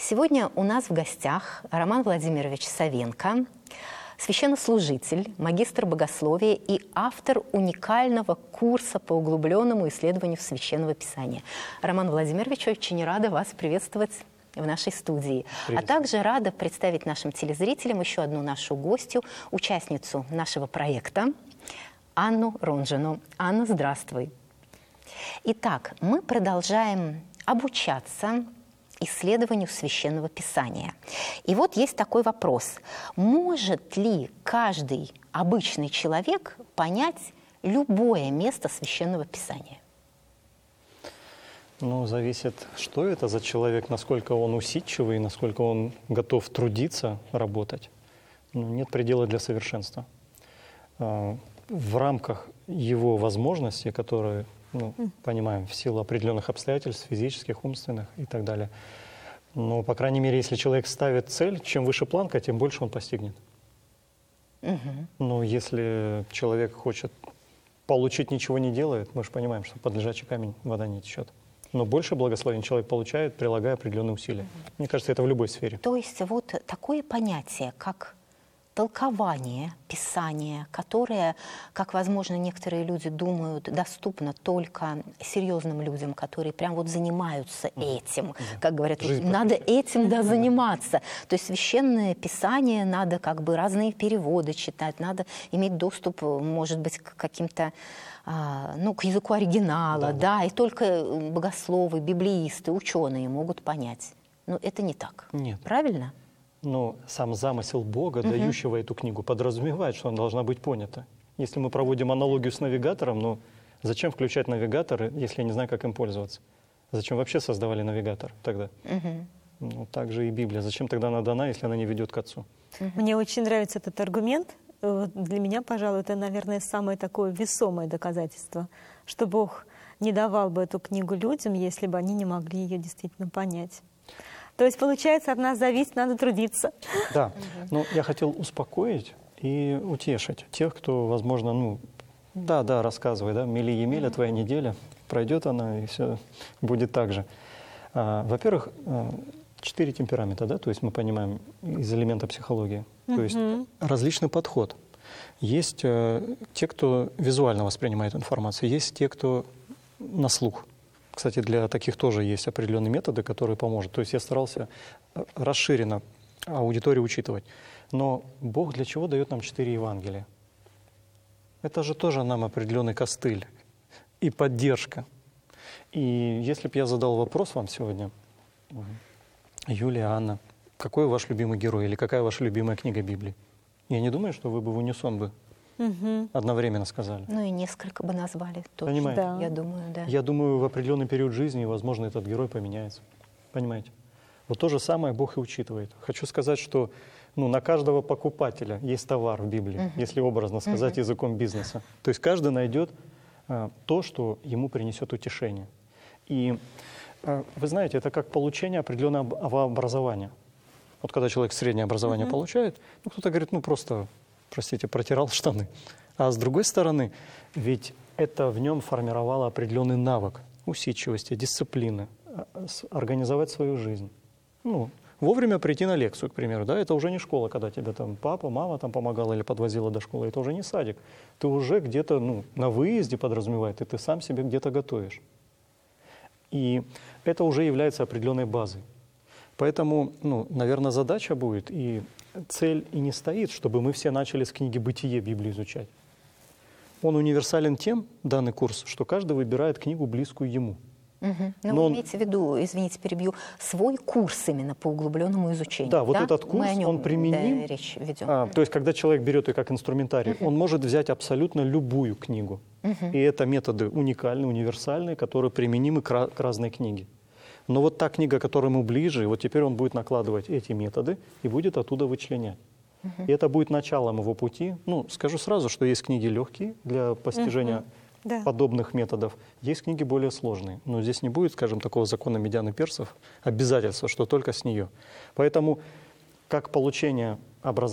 Сегодня у нас в гостях Роман Владимирович Савенко, священнослужитель, магистр богословия и автор уникального курса по углубленному исследованию Священного Писания. Роман Владимирович, очень рада вас приветствовать в нашей студии. А также рада представить нашим телезрителям еще одну нашу гостью, участницу нашего проекта, Анну Ронжину. Анна, здравствуй. Итак, мы продолжаем обучаться исследованию Священного Писания. И вот есть такой вопрос. Может ли каждый обычный человек понять любое место Священного Писания? Ну, зависит, что это за человек, насколько он усидчивый, насколько он готов трудиться, работать. Ну, нет предела для совершенства. В рамках его возможностей, которые, понимаем, в силу определенных обстоятельств, физических, умственных и так далее. Но, по крайней мере, если человек ставит цель, чем выше планка, тем больше он постигнет. Но если человек хочет получить, ничего не делает, мы же понимаем, что под лежачий камень вода не течет. Но больше благословения человек получает, прилагая определенные усилия. Мне кажется, это в любой сфере. То есть вот такое понятие, как толкование Писания, которое, как, возможно, некоторые люди думают, доступно только серьезным людям, которые прям вот занимаются этим. Как говорят, надо этим заниматься. То есть Священное Писание, надо как бы разные переводы читать, надо иметь доступ, может быть, к каким-то к языку оригинала, и только богословы, библеисты, ученые могут понять. Но это не так. Нет. Правильно? Но сам замысел Бога, дающего эту книгу, подразумевает, что она должна быть понята. Если мы проводим аналогию с навигатором, зачем включать навигатор, если я не знаю, как им пользоваться? Зачем вообще создавали навигатор тогда? Так же и Библия. Зачем тогда она дана, если она не ведет к Отцу? Мне очень нравится этот аргумент. Для меня, пожалуй, это, наверное, самое такое весомое доказательство, что Бог не давал бы эту книгу людям, если бы они не могли ее действительно понять. То есть, получается, от нас зависит, надо трудиться. Да, но я хотел успокоить и утешить тех, кто, возможно, рассказывай, мили-емеля, твоя неделя, пройдет она, и все будет так же. Во-первых, 4 темперамента, то есть мы понимаем из элемента психологии. То есть различный подход. Есть те, кто визуально воспринимает информацию, есть те, кто на слух. Кстати, для таких тоже есть определенные методы, которые помогут. То есть я старался расширенно аудиторию учитывать. Но Бог для чего дает нам 4 Евангелия? Это же тоже нам определенный костыль и поддержка. И если бы я задал вопрос вам сегодня, Юлия, Анна, какой ваш любимый герой или какая ваша любимая книга Библии? Я не думаю, что вы бы в унисон бы одновременно сказали. И несколько бы назвали. Точно. Понимаете? Да. Я думаю, да. Я думаю, в определенный период жизни, возможно, этот герой поменяется. Понимаете? Вот то же самое Бог и учитывает. Хочу сказать, что на каждого покупателя есть товар в Библии, если образно сказать языком бизнеса. То есть каждый найдет то, что ему принесет утешение. И вы знаете, это как получение определенного образования. Вот когда человек среднее образование получает, кто-то говорит, просто, простите, протирал штаны. А с другой стороны, ведь это в нем формировало определенный навык усидчивости, дисциплины, организовать свою жизнь. Вовремя прийти на лекцию, к примеру, это уже не школа, когда тебе папа, мама помогала или подвозила до школы, это уже не садик. Ты уже где-то на выезде подразумевает, и ты сам себе где-то готовишь. И это уже является определенной базой. Поэтому, наверное, задача будет, и цель и не стоит, чтобы мы все начали с книги «Бытие» Библию изучать. Он универсален тем, данный курс, что каждый выбирает книгу, близкую ему. Но вы имеете в виду, извините, перебью, свой курс именно по углубленному изучению. Да, вот этот курс, он применим. Речь ведем. То есть, когда человек берет ее как инструментарий, он может взять абсолютно любую книгу. И это методы уникальные, универсальные, которые применимы к разной книге. Но вот та книга, которой ему ближе, вот теперь он будет накладывать эти методы и будет оттуда вычленять. И это будет началом его пути. Скажу сразу, что есть книги легкие для постижения подобных методов, есть книги более сложные. Но здесь не будет, скажем, такого закона медян и персов, обязательства, что только с нее. Поэтому как получение образования,